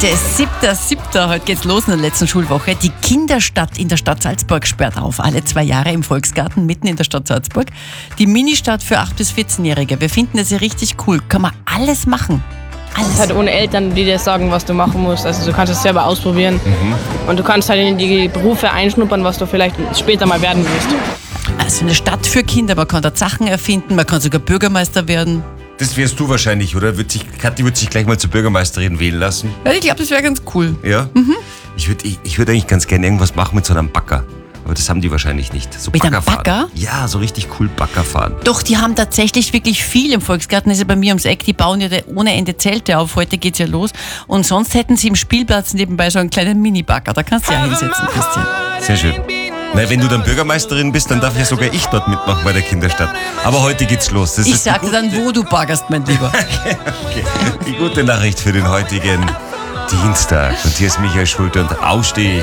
Heute ist 7.7. Heute geht's los in der letzten Schulwoche. Die Kinderstadt in der Stadt Salzburg sperrt auf. Alle 2 Jahre im Volksgarten mitten in der Stadt Salzburg. Die Ministadt für 8- bis 14-Jährige. Wir finden das ja richtig cool. Kann man alles machen. Alles. Es ist halt ohne Eltern, die dir sagen, was du machen musst. Also du kannst es selber ausprobieren. Und du kannst halt in die Berufe einschnuppern, was du vielleicht später mal werden willst. Also eine Stadt für Kinder. Man kann da Sachen erfinden. Man kann sogar Bürgermeister werden. Das wärst du wahrscheinlich, oder? Kathi wird sich gleich mal zur Bürgermeisterin wählen lassen. Ja, ich glaube, das wäre ganz cool. Ja? Ich würd eigentlich ganz gerne irgendwas machen mit so einem Bagger. Aber das haben die wahrscheinlich nicht. So Mit einem Bagger fahren. Bagger? Ja, so richtig cool Bagger fahren. Doch, die haben tatsächlich wirklich viel im Volksgarten. Das ist ja bei mir ums Eck. Die bauen ja ohne Ende Zelte auf. Heute geht's ja los. Und sonst hätten sie im Spielplatz nebenbei so einen kleinen Mini-Bagger. Da kannst du ja hinsetzen, Christian. Sehr schön. Na, wenn du dann Bürgermeisterin bist, dann darf ja sogar ich dort mitmachen bei der Kinderstadt. Aber heute geht's los. Ich sag dir dann, wo du baggerst, mein Lieber. Okay. Die gute Nachricht für den heutigen Dienstag. Und hier ist Michael Schulte und Ausstich.